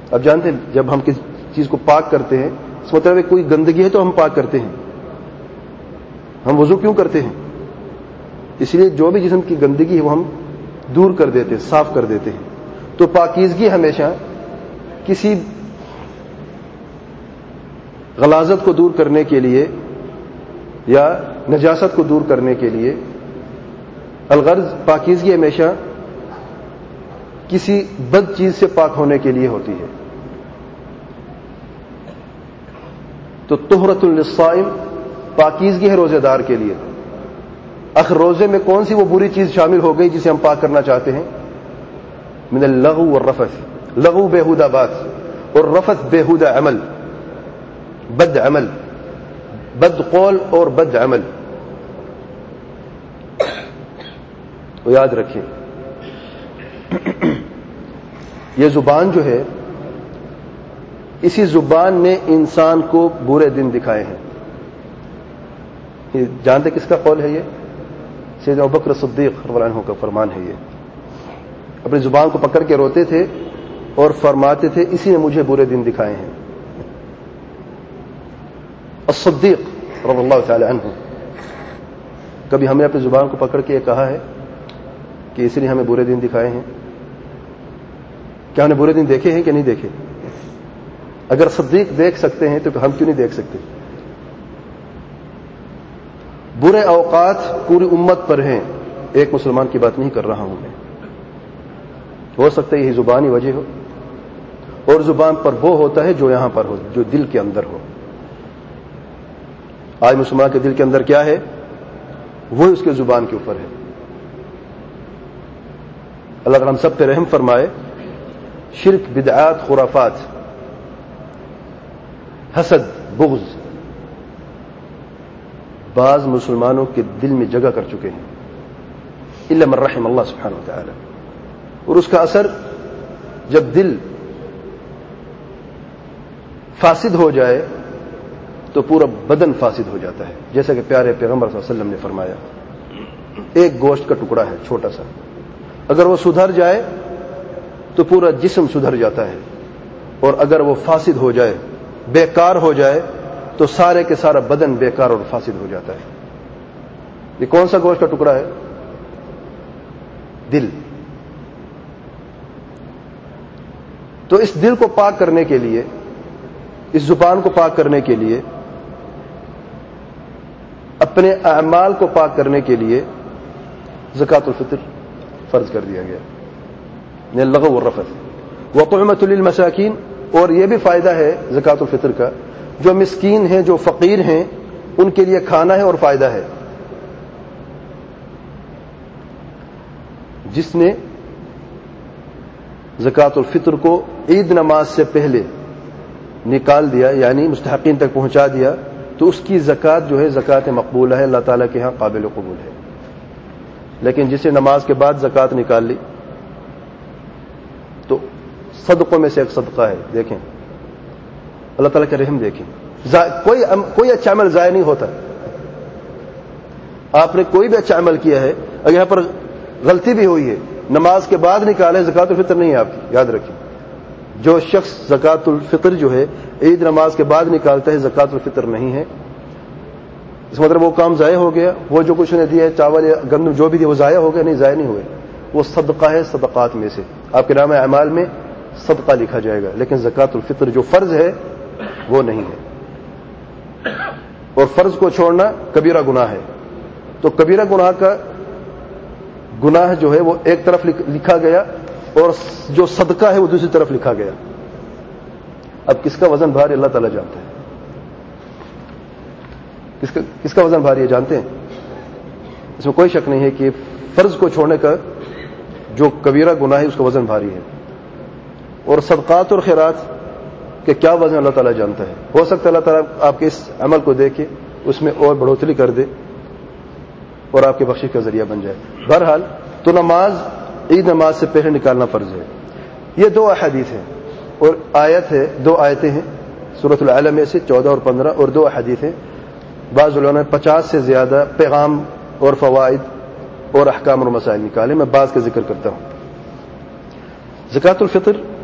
اب جانتے ہیں جب ہم کسی چیز کو پاک کرتے ہیں اس مطلب ہے کوئی گندگی ہے تو ہم پاک کرتے ہیں. ہم وضو کیوں کرتے ہیں؟ اس لیے جو بھی جسم کی گندگی ہے وہ ہم دور کر دیتے ہیں, صاف کر دیتے ہیں. تو پاکیزگی ہمیشہ کسی غلاظت کو دور کرنے کے لیے یا نجاست کو دور کرنے کے لیے, الغرض پاکیزگی ہمیشہ کسی بد چیز سے پاک ہونے کے لیے ہوتی ہے. تو طہرۃ للصائم پاکیزگی ہے روزے دار کے لیے. آخر روزے میں کون سی وہ بری چیز شامل ہو گئی جسے ہم پاک کرنا چاہتے ہیں؟ من اللغو والرفث, لغو بےہودہ بات اور رفث بےہودہ عمل, بد عمل, بد قول اور بد عمل. تو یاد رکھیں یہ زبان جو ہے, اسی زبان نے انسان کو برے دن دکھائے ہیں. جانتے کس کا قول ہے یہ؟ سیدنا ابوبکر صدیق رضی اللہ عنہ کا فرمان ہے. یہ اپنی زبان کو پکڑ کے روتے تھے اور فرماتے تھے اسی نے مجھے برے دن دکھائے ہیں. الصدیق رضی اللہ تعالی عنہ. کبھی ہم نے اپنی زبان کو پکڑ کے یہ کہا ہے کہ اسی نے ہمیں برے دن دکھائے ہیں؟ کیا ہم نے برے دن دیکھے ہیں کہ نہیں دیکھے؟ اگر صدیق دیکھ سکتے ہیں تو ہم کیوں نہیں دیکھ سکتے؟ برے اوقات پوری امت پر ہیں, ایک مسلمان کی بات نہیں کر رہا ہوں میں. ہو سکتا ہے یہی زبانی وجہ ہو, اور زبان پر وہ ہوتا ہے جو یہاں پر ہو, جو دل کے اندر ہو. آج مسلمان کے دل کے اندر کیا ہے وہ اس کے زبان کے اوپر ہے. اللہ تعالیٰ ہم سب پہ رحم فرمائے. شرک, بدعات, خرافات, حسد, بغض بعض مسلمانوں کے دل میں جگہ کر چکے ہیں, الا من رحم اللہ سبحانہ وتعالی. اور اس کا اثر جب دل فاسد ہو جائے تو پورا بدن فاسد ہو جاتا ہے. جیسا کہ پیارے پیغمبر صلی اللہ علیہ وسلم نے فرمایا, ایک گوشت کا ٹکڑا ہے چھوٹا سا, اگر وہ سدھر جائے تو پورا جسم سدھر جاتا ہے, اور اگر وہ فاسد ہو جائے, بیکار ہو جائے, تو سارے کے سارا بدن بیکار اور فاسد ہو جاتا ہے. یہ کون سا گوشت کا ٹکڑا ہے؟ دل. تو اس دل کو پاک کرنے کے لیے, اس زبان کو پاک کرنے کے لیے, اپنے اعمال کو پاک کرنے کے لیے زکوٰۃ الفطر فرض کر دیا گیا. اللغو والرفث وطعمۃ للمساکین. اور یہ بھی فائدہ ہے زکوٰۃ الفطر کا, جو مسکین ہیں, جو فقیر ہیں, ان کے لیے کھانا ہے اور فائدہ ہے. جس نے زکوٰۃ الفطر کو عید نماز سے پہلے نکال دیا, یعنی مستحقین تک پہنچا دیا, تو اس کی زکوٰۃ جو ہے زکوٰۃ مقبولہ ہے, اللہ تعالیٰ کے ہاں قابل قبول ہے. لیکن جسے نماز کے بعد زکوٰۃ نکال لی تو صدقوں میں سے ایک صدقہ ہے. دیکھیں اللہ تعالیٰ کا رحم دیکھیں. کوئی اچھا عمل ضائع نہیں ہوتا. آپ نے کوئی بھی اچھا عمل کیا ہے, اگر یہاں پر غلطی بھی ہوئی ہے, نماز کے بعد نکالے, زکوٰۃ الفطر نہیں ہے آپ کی. یاد رکھیں, جو شخص زکوٰۃ الفطر جو ہے عید نماز کے بعد نکالتا ہے, زکوٰۃ الفطر نہیں ہے. اس مطلب وہ کام ضائع ہو گیا, وہ جو کچھ نے دیا, چاول یا گندم جو بھی دیا, وہ ضائع ہو گیا؟ نہیں, ضائع نہیں ہوئے. وہ صدقہ ہے صدقات میں سے. آپ کے نام اعمال میں صدقہ لکھا جائے گا, لیکن زکوٰۃ الفطر جو فرض ہے وہ نہیں ہے. اور فرض کو چھوڑنا کبیرہ گناہ ہے. تو کبیرہ گناہ کا گناہ جو ہے وہ ایک طرف لکھا گیا, اور جو صدقہ ہے وہ دوسری طرف لکھا گیا. اب کس کا وزن بھاری اللہ تعالیٰ جانتا ہے. کس کا وزن بھاری ہے جانتے ہیں؟ اس میں کوئی شک نہیں ہے کہ فرض کو چھوڑنے کا جو کبیرہ گناہ ہے اس کا وزن بھاری ہے. اور صدقات اور خیرات کہ کیا وزن اللہ تعالیٰ جانتا ہے. ہو سکتا ہے اللہ تعالیٰ آپ کے اس عمل کو دیکھے, اس میں اور بڑھوتری کر دے اور آپ کے بخشش کا ذریعہ بن جائے. بہرحال تو نماز عید نماز سے پہلے نکالنا فرض ہے. یہ 2 احادیث ہیں اور آیت ہے, 2 آیتیں ہیں سورۃ العلق میں سے 14 اور 15, اور 2 احادیث ہیں. بعض علماء نے 50 سے زیادہ پیغام اور فوائد اور احکام اور مسائل نکالے. میں بعض کا ذکر کرتا ہوں. زکوٰۃ الفطر